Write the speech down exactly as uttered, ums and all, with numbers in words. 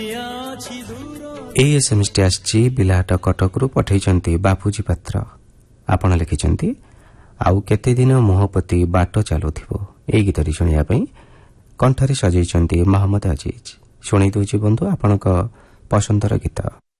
এই ଏସ୍ଏମ୍ଏସ୍ଟି ଆସିଛି ବିଲାହାଟ କଟକରୁ ପଠାଇଛନ୍ତି ବାପୁଜୀ ପାତ୍ର। ଆପଣ ଲେଖିଛନ୍ତି ଆଉ କେତେ ଦିନ ମୁହଁପତି ବାଟ ଚାଲୁଥିବ। ଏହି ଗୀତଟି ଶୁଣିବା ପାଇଁ କଣ୍ଠରେ ସଜେଇଛନ୍ତି ମହମ୍ମଦ ଅଜିଜ। ଶୁଣେଇ ଦେଉଛି ବନ୍ଧୁ ଆପଣଙ୍କ ପସନ୍ଦର ଗୀତ।